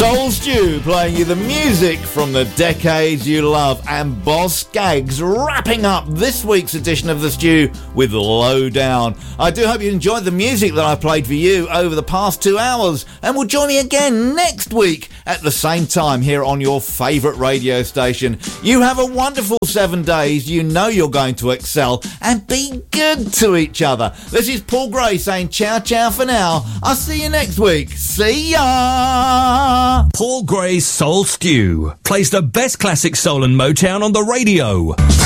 Soul Stew playing you the music from the decades you love, and Boz Scaggs wrapping up this week's edition of The Stew with Lowdown. I do hope you enjoyed the music that I played for you over the past 2 hours, and will join me again next week at the same time here on your favourite radio station. You have a wonderful 7 days. You know you're going to excel, and be good to each other. This is Paul Gray saying ciao ciao for now. I'll see you next week. See ya! Paul Gray's Soul Stew plays the best classic soul and Motown on the radio.